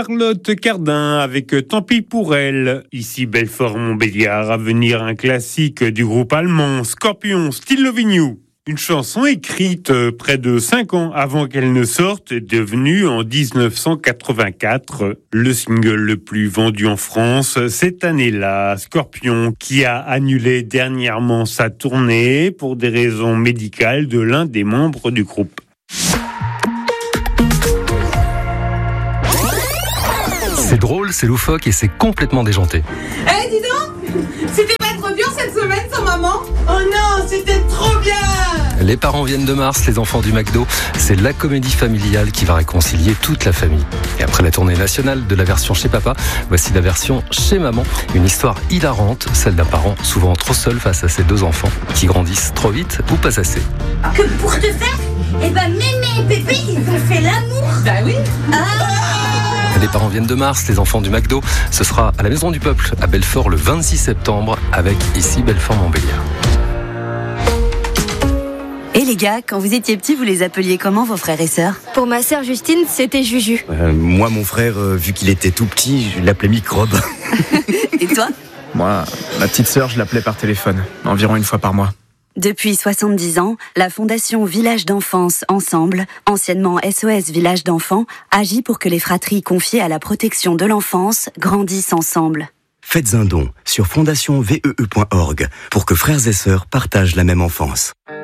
Charlotte Cardin avec Tant pis pour elle. Ici Belfort-Montbéliard, à venir un classique du groupe allemand Scorpions, Still Loving You. Une chanson écrite près de 5 ans avant qu'elle ne sorte est devenue en 1984 le single le plus vendu en France. Cette année-là, Scorpion, qui a annulé dernièrement sa tournée pour des raisons médicales de l'un des membres du groupe. C'est drôle, c'est loufoque et c'est complètement déjanté. Eh, dis donc, c'était pas trop bien cette semaine sans maman? Oh non, c'était trop bien! Les parents viennent de Mars, les enfants du McDo. C'est la comédie familiale qui va réconcilier toute la famille. Et après la tournée nationale de la version chez papa, voici la version chez maman. Une histoire hilarante, celle d'un parent souvent trop seul face à ses 2 enfants qui grandissent trop vite ou pas assez. Que pour te faire, Mémé et Pépé, ils ont fait l'amour. Bah oui. Les parents viennent de Mars, les enfants du McDo. Ce sera à la Maison du Peuple, à Belfort, le 26 septembre, avec ici Belfort-Montbéliard. Et les gars, quand vous étiez petits, vous les appeliez comment vos frères et sœurs? Pour ma sœur Justine, c'était Juju. Moi, mon frère, vu qu'il était tout petit, je l'appelais Microbe. Et toi? Moi, ma petite sœur, je l'appelais par téléphone, environ 1 fois par mois. Depuis 70 ans, la Fondation Village d'Enfance Ensemble, anciennement SOS Village d'Enfants, agit pour que les fratries confiées à la protection de l'enfance grandissent ensemble. Faites un don sur fondationvee.org pour que frères et sœurs partagent la même enfance.